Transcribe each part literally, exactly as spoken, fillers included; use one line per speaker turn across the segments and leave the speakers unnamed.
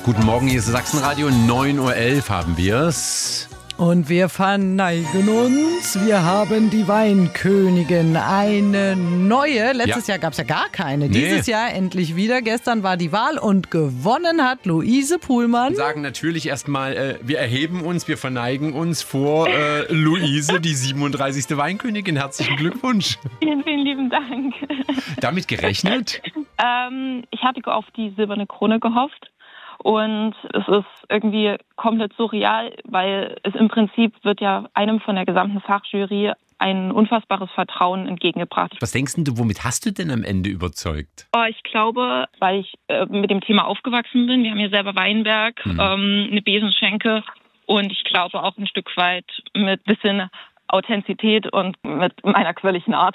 Guten Morgen, hier ist Sachsenradio, neun Uhr elf haben wir's.
Und wir verneigen uns. Wir haben die Weinkönigin, eine neue. Letztes
Ja.
Jahr gab es ja gar keine.
Nee.
Dieses Jahr endlich wieder. Gestern war die Wahl und gewonnen hat Luise Puhlmann.
Wir sagen natürlich erstmal, äh, wir erheben uns, wir verneigen uns vor äh, Luise, die siebenunddreißigste Weinkönigin. Herzlichen Glückwunsch.
Vielen, vielen lieben Dank.
Damit gerechnet?
Ähm, ich hatte auf die silberne Krone gehofft. Und es ist irgendwie komplett surreal, weil es im Prinzip wird ja einem von der gesamten Fachjury ein unfassbares Vertrauen entgegengebracht.
Was denkst du, womit hast du denn am Ende überzeugt?
Oh, ich glaube, weil ich äh, mit dem Thema aufgewachsen bin. Wir haben hier selber Weinberg,
Mhm.
ähm, eine Besenschenke und ich glaube auch ein Stück weit mit bisschen Authentizität und mit meiner quirligen Art.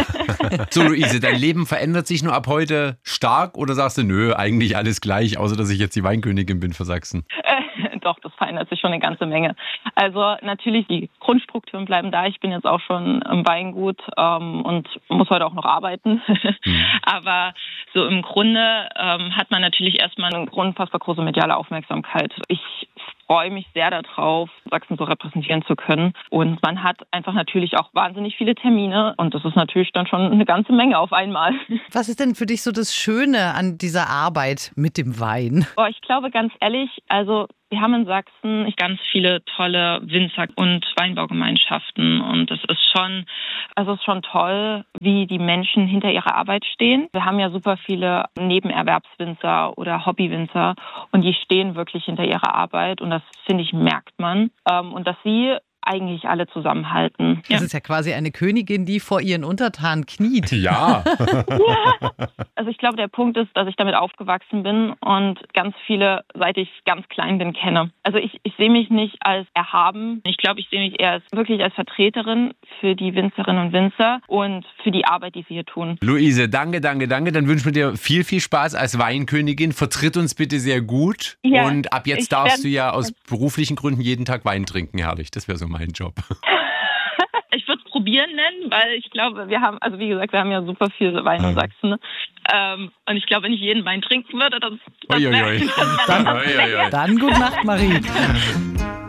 So, Luise, dein Leben verändert sich nur ab heute stark oder sagst du, nö, eigentlich alles gleich, außer dass ich jetzt die Weinkönigin bin für Sachsen?
Äh, doch, das verändert sich schon eine ganze Menge. Also natürlich, die Grundstrukturen bleiben da. Ich bin jetzt auch schon im Weingut ähm, und muss heute auch noch arbeiten.
Mhm.
Aber so im Grunde ähm, hat man natürlich erstmal eine unfassbar große mediale Aufmerksamkeit. Ich freue mich sehr darauf, Sachsen so repräsentieren zu können. Und man hat einfach natürlich auch wahnsinnig viele Termine. Und das ist natürlich dann schon eine ganze Menge auf einmal.
Was ist denn für dich so das Schöne an dieser Arbeit mit dem Wein?
Oh, ich glaube ganz ehrlich, also wir haben in Sachsen ganz viele tolle Winzer- und Weinbaugemeinschaften und es ist schon, also es ist schon toll, wie die Menschen hinter ihrer Arbeit stehen. Wir haben ja super viele Nebenerwerbswinzer oder Hobbywinzer und die stehen wirklich hinter ihrer Arbeit und das, finde ich, merkt man. Und dass sie eigentlich alle zusammenhalten.
Das ist ja quasi eine Königin, die vor ihren Untertanen kniet.
Ja.
Ja. Also ich glaube, der Punkt ist, dass ich damit aufgewachsen bin und ganz viele, seit ich ganz klein bin, kenne. Also ich, ich sehe mich nicht als erhaben. Ich glaube, ich sehe mich eher als, wirklich als Vertreterin für die Winzerinnen und Winzer und für die Arbeit, die sie hier tun.
Luise, danke, danke, danke. Dann wünschen wir dir viel, viel Spaß als Weinkönigin. Vertritt uns bitte sehr gut.
Ja,
und ab jetzt
ich
darfst
werd-
du ja aus beruflichen Gründen jeden Tag Wein trinken. Herrlich, das wäre so mein Job.
Ich würde es probieren nennen, weil ich glaube, wir haben, also wie gesagt, wir haben ja super viel Wein in Sachsen. Ähm, und ich glaube, wenn ich jeden Wein trinken würde, das, das
Ui, ui,
wäre
ui.
das wär
Dann,
Ui, ui, ui.
dann gute Nacht, Marie.